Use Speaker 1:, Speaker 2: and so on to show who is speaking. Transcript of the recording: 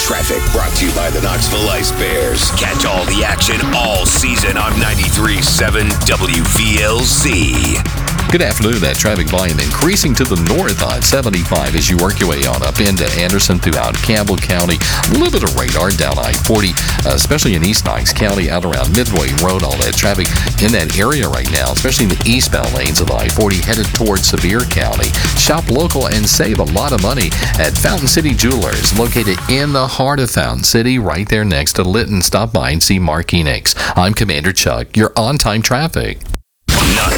Speaker 1: Traffic brought to you by the Knoxville Ice Bears. Catch all the action all season on 93.7 WVLZ.
Speaker 2: Good afternoon. That traffic volume increasing to the north on 75 as you work your way on up into Anderson throughout Campbell County. A little bit of radar down I-40, especially in East Knox County, out around Midway Road. All that traffic in that area right now, especially in the eastbound lanes of I-40 headed towards Sevier County. Shop local and save a lot of money at Fountain City Jewelers, located in the heart of Fountain City, right there next to Litton. Stop by and see Mark Enix. I'm Commander Chuck. Your on-time traffic.